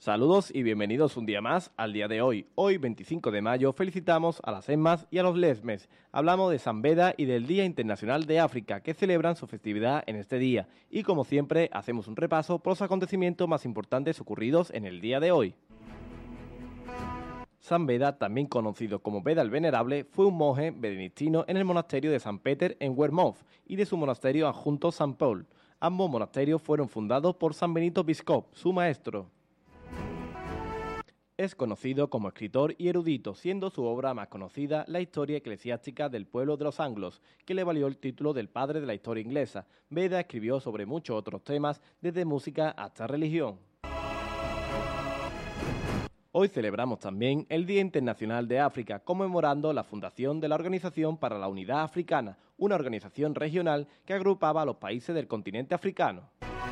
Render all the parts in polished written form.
Saludos y bienvenidos un día más al día de hoy. Hoy, 25 de mayo, felicitamos a las ESMAs y a los LESMES. Hablamos de San Beda y del Día Internacional de África, que celebran su festividad en este día. Y como siempre, hacemos un repaso por los acontecimientos más importantes ocurridos en el día de hoy. San Beda, también conocido como Beda el Venerable, fue un monje benedictino en el monasterio de San Peter en Wearmouth y de su monasterio adjunto San Paul. Ambos monasterios fueron fundados por San Benito Biscop, su maestro. Es conocido como escritor y erudito, siendo su obra más conocida la historia eclesiástica del pueblo de los anglos, que le valió el título del padre de la historia inglesa. Beda escribió sobre muchos otros temas, desde música hasta religión. Hoy celebramos también el Día Internacional de África, conmemorando la fundación de la Organización para la Unidad Africana, una organización regional que agrupaba a los países del continente africano.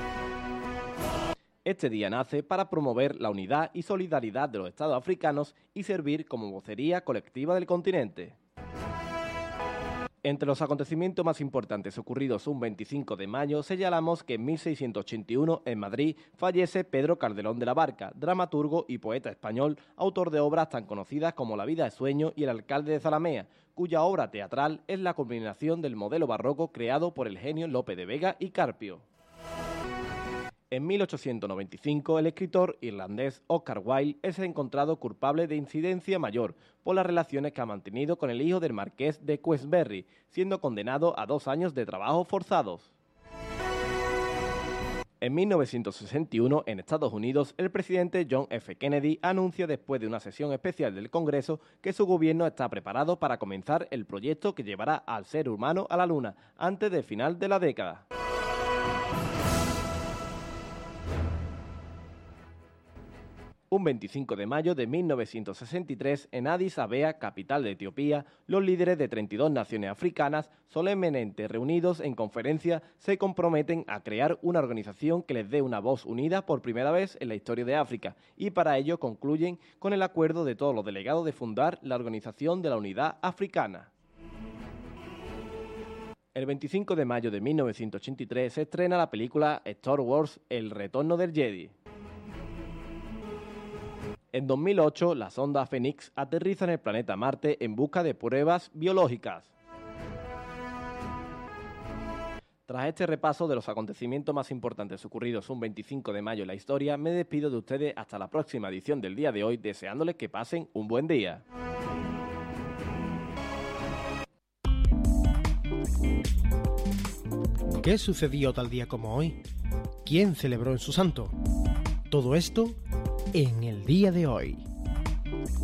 Este día nace para promover la unidad y solidaridad de los estados africanos y servir como vocería colectiva del continente. Entre los acontecimientos más importantes ocurridos un 25 de mayo, señalamos que en 1681 en Madrid fallece Pedro Calderón de la Barca, dramaturgo y poeta español, autor de obras tan conocidas como La vida es sueño y El alcalde de Zalamea, cuya obra teatral es la culminación del modelo barroco creado por el genio Lope de Vega y Carpio. En 1895, el escritor irlandés Oscar Wilde es encontrado culpable de incidencia mayor por las relaciones que ha mantenido con el hijo del marqués de Queensberry, siendo condenado a 2 años de trabajo forzados. En 1961, en Estados Unidos, el presidente John F. Kennedy anuncia después de una sesión especial del Congreso que su gobierno está preparado para comenzar el proyecto que llevará al ser humano a la Luna antes del final de la década. Un 25 de mayo de 1963, en Addis Abeba, capital de Etiopía, los líderes de 32 naciones africanas, solemnemente reunidos en conferencia, se comprometen a crear una organización que les dé una voz unida por primera vez en la historia de África, y para ello concluyen con el acuerdo de todos los delegados de fundar la Organización de la Unidad Africana. El 25 de mayo de 1983 se estrena la película Star Wars: El retorno del Jedi. En 2008, la sonda Phoenix aterriza en el planeta Marte en busca de pruebas biológicas. Tras este repaso de los acontecimientos más importantes ocurridos un 25 de mayo en la historia, me despido de ustedes hasta la próxima edición del día de hoy, deseándoles que pasen un buen día. ¿Qué sucedió tal día como hoy? ¿Quién celebró en su santo? Todo esto en el día de hoy.